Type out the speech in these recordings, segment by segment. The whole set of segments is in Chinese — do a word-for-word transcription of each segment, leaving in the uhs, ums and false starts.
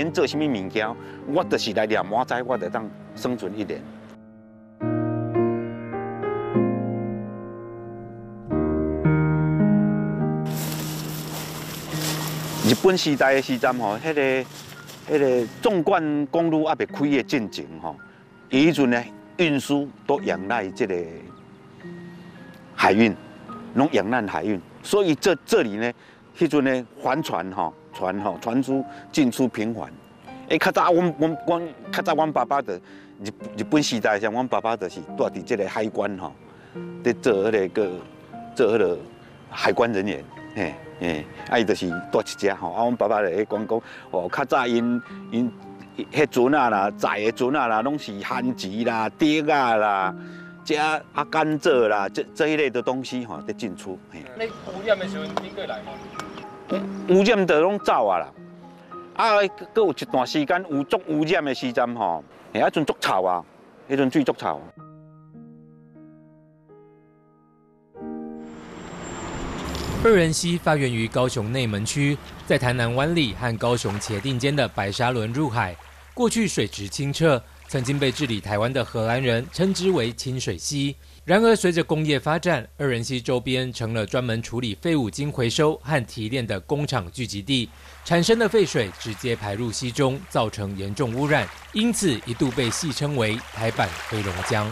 免做什么物件，我就是来念满载，我就当生存一年。日本时代的时阵吼，迄、那个、迄个纵贯公路还未开的进前吼，伊迄阵呢运输都仰赖这个海运，拢仰赖海运，所以这这里呢，迄阵呢帆船吼，船吼船出进出频繁。诶，较早阮阮阮较早阮爸爸的日日本时代上，阮爸爸就是住伫这个海关吼，伫做迄、那个做迄个海关人员，嘿。诶，啊，伊就是住一只吼，啊，阮爸爸就咧讲讲，哦，较早因因迄船啊啦，载的船啊啦，拢是番薯啦、竹啊啦、这啊甘蔗啦，这这一类的东西吼，在进出。 你污染的时候，你过来吗？ 污染就拢走啊啦，啊，佮有一段时间有足污染的时阵吼，诶，啊，阵足臭啊，迄阵水足臭。 二仁溪发源于高雄内门区，在台南湾里和高雄茄定间的白沙仑入海。过去水质清澈，曾经被治理台湾的荷兰人称之为清水溪。然而，随着工业发展，二仁溪周边成了专门处理废五金回收和提炼的工厂聚集地，产生的废水直接排入溪中，造成严重污染，因此一度被戏称为台版黑龙江。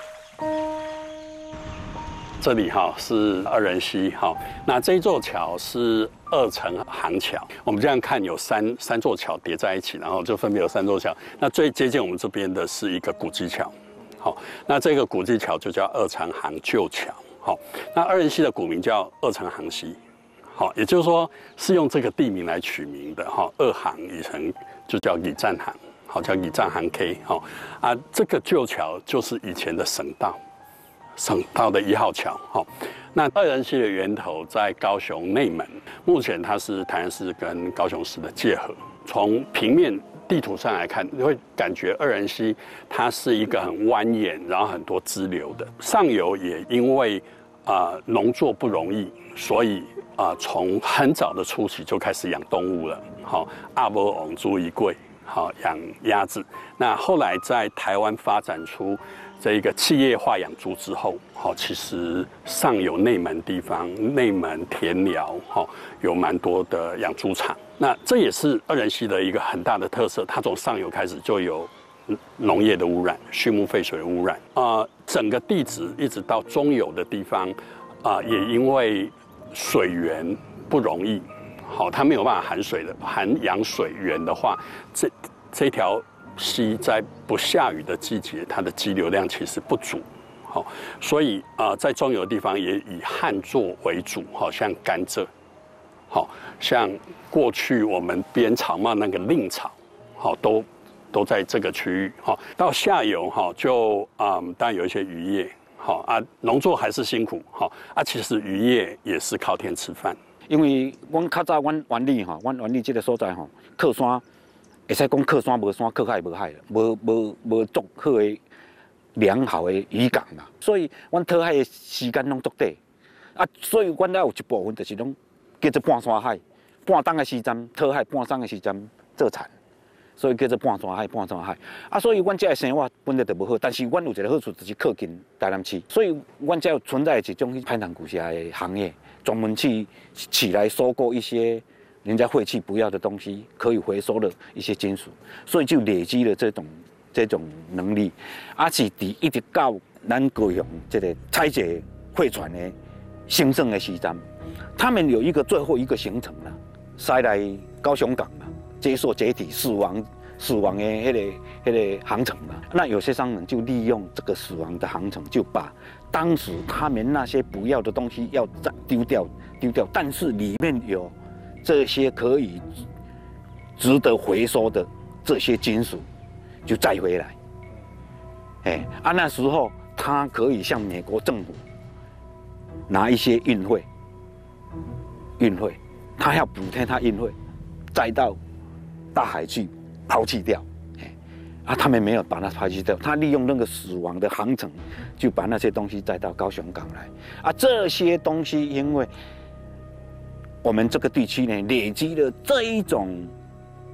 这里哈是二仁溪哈，那这一座桥是二层航桥。我们这样看有三三座桥叠在一起，然后就分别有三座桥。那最接近我们这边的是一个古迹桥，好，那这个古迹桥就叫二层航旧桥。好，那二仁溪的古名叫二层航溪，好，也就是说是用这个地名来取名的哈。二航以前就叫李站航，好，叫李站航 K， 好啊，这个旧桥就是以前的省道。省道的一号桥，哈，那二仁溪的源头在高雄内门，目前它是台南市跟高雄市的界河。从平面地图上来看，你会感觉二仁溪它是一个很蜿蜒，然后很多支流的。上游也因为啊、呃、农作不容易，所以啊、呃、从很早的初期就开始养动物了，好，阿波翁、猪一贵，好养鸭子。那后来在台湾发展出这一个企业化养猪之后，好，其实上游内门地方，内门田寮，哈，有蛮多的养猪场。那这也是二仁溪的一个很大的特色，它从上游开始就有农业的污染、畜牧废水的污染啊、呃，整个地质一直到中游的地方啊、呃，也因为水源不容易，好，它没有办法含水的含养水源的话，这这条溪在不下雨的季节，它的基流量其实不足，好，所以啊、呃，在中游的地方也以旱作为主，好像甘蔗，好像过去我们编草帽那个蔺草，好都都在这个区域，好到下游哈就啊、嗯，当然有一些渔业，好啊，农作还是辛苦，好啊，其实渔业也是靠天吃饭， 因为阮较早阮湾里吼，阮湾里这个所在吼，靠山。会使讲靠山无山，靠海无海了，无无无足好的良好的渔港啦。所以，阮讨海的时间拢足短，啊，所以阮也有一部分就是拢叫做半山海，半冬的时阵讨海，半冬的时阵做田，所以叫做半山海，半山海。啊，所以阮这个生活本来就无好，但是阮有一个好处，就是靠近台南市，所以阮这有存在一种攀谈古峡的行业，专门去起来收购一些。人家废弃不要的东西，可以回收的一些金属，所以就累积了这种这种能力，而且伫一直到咱高雄这个采集废船的兴盛的时阵，他们有一个最后一个行程啦，塞来高雄港啦，接受解体死亡死亡的迄个迄个航程啦。那有些商人就利用这个死亡的航程，就把当时他们那些不要的东西要再丢掉丢掉，但是里面有。这些可以值得回收的这些金属，就载回来。哎，啊，那时候他可以向美国政府拿一些运费，运费，他要补贴他运费，再到大海去抛弃掉。哎，啊，他们没有把它抛弃掉，他利用那个死亡的航程，就把那些东西载到高雄港来。啊，这些东西因为。我们这个地区呢，累积了这一种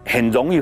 很容易